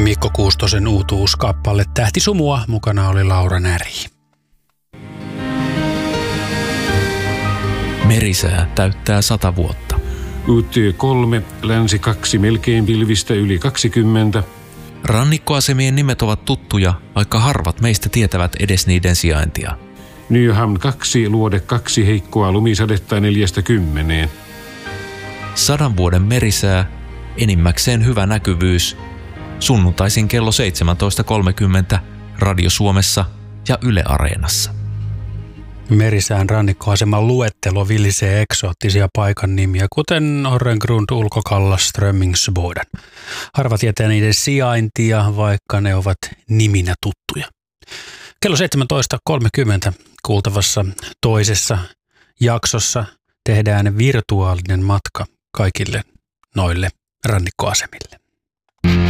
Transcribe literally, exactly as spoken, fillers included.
Mikko Kuustosen uutuuskappale Tähti sumua, mukana oli Laura Näri. Merisää täyttää sata vuotta. U T kolme, länsi kaksi, melkein pilvistä yli kaksikymmentä. Rannikkoasemien nimet ovat tuttuja, vaikka harvat meistä tietävät edes niiden sijaintia. Nyhamn kaksi, luode kaksi, heikkoa lumisadetta neljästä kymmeneen. Sadan vuoden merisää, enimmäkseen hyvä näkyvyys. Sunnuntaisin kello seitsemäntoista kolmekymmentä Radio Suomessa ja Yle Areenassa. Merisään rannikkoaseman luettelo vilisee eksoottisia paikan nimiä, kuten Orrengrund, Ulkokallas, Strömmingsboden. Harva tietää niiden sijaintia, vaikka ne ovat niminä tuttuja. Kello seitsemäntoista kolmekymmentä kuultavassa toisessa jaksossa tehdään virtuaalinen matka kaikille noille rannikkoasemille.